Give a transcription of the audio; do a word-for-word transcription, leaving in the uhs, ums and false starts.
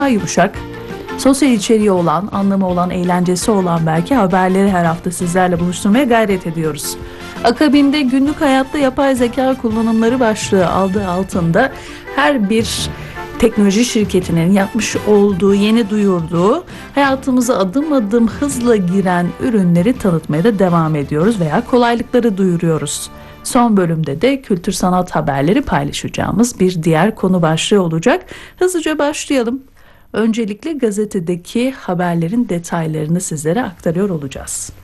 yumuşak, sosyal içeriği olan, anlamı olan, eğlencesi olan belki haberleri her hafta sizlerle buluşturmaya gayret ediyoruz. Akabinde günlük hayatta yapay zeka kullanımları başlığı adı altında her bir teknoloji şirketinin yapmış olduğu, yeni duyurduğu, hayatımıza adım adım hızla giren ürünleri tanıtmaya da devam ediyoruz veya kolaylıkları duyuruyoruz. Son bölümde de kültür sanat haberleri paylaşacağımız bir diğer konu başlığı olacak. Hızlıca başlayalım. Öncelikle gazetedeki haberlerin detaylarını sizlere aktarıyor olacağız.